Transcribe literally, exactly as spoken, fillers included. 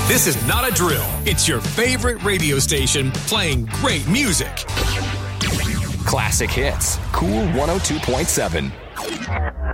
This is not a drill. It's your favorite radio station playing great music. Classic hits. Cool one oh two point seven.